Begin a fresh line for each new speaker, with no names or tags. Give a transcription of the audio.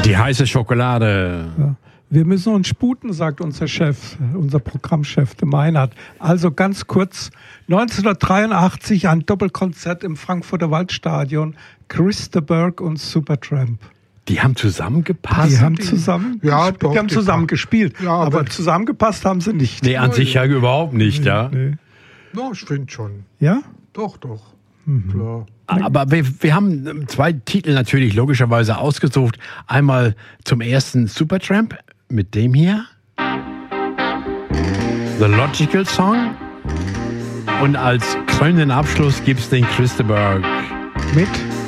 Die heiße Schokolade.
Ja. Wir müssen uns sputen, sagt unser Chef, unser Programmchef, der Meinert. Also ganz kurz, 1983 ein Doppelkonzert im Frankfurter Waldstadion, Christa Berg und Supertramp.
Die haben zusammengepasst?
Die haben zusammen,
ja, doch,
die haben zusammen gespielt,
ja,
aber zusammengepasst haben sie nicht.
Nee, an sich ja überhaupt nicht, ja.
Nee.
Ja, ich finde schon.
Ja?
Doch. Klar.
Aber wir haben 2 Titel natürlich logischerweise ausgesucht. Einmal zum ersten Supertramp mit dem hier. The Logical Song. Und als krönenden Abschluss gibt es den Christa Berg.
Mit